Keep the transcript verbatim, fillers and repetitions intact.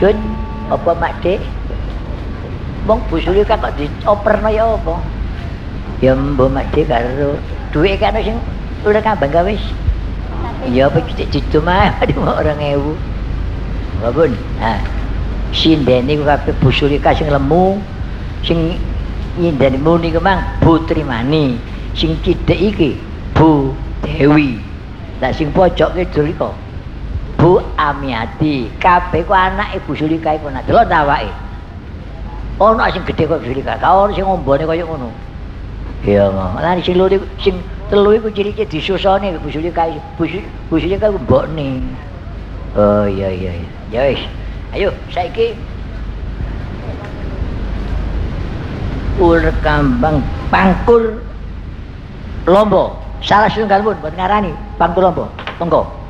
Sun, apa Mak Dik? Wong Bu Sulika kok dioperno ya apa? Ya mbok Mak Dik karo duwe kan sing udah kambang gawe wis. Ya apa cicit mah ada orang ewu. Babun. Nah. Sindene ku kabeh Bu Sulika sing lemu, sing nyindani muni ku mang Putri Mani, sing cidhek iki Bu Dewi. Lah sing pojok kidul iku Bu Amiati. Kabeh ku anak Ibu Sulika iku nak delok awake. Ono sing gedhe kok Sulika, ka ono sing ombone kaya ngono. Ya ngono. Lah sing loro sing telu iku ciri-ciri disusoni Bu Sulika. Bu Sulika ku mbokne. Oh iya iya iya. Ya wis. Ayo saiki ul kambang pangkul lomba. Salah setunggal pun buat ngarani pangkul lomba. Monggo.